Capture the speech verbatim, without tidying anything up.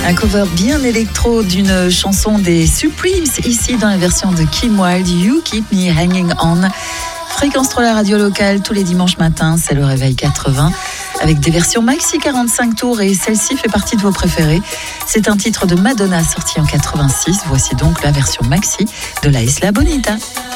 Un cover bien électro d'une chanson des Supremes, ici dans la version de Kim Wilde, You Keep Me Hanging On. Fréquence trois, la radio locale, tous les dimanches matins, c'est le réveil quatre-vingts, avec des versions maxi quarante-cinq tours, et celle-ci fait partie de vos préférés. C'est un titre de Madonna sorti en quatre-vingt-six. Voici donc la version maxi de La Isla Bonita.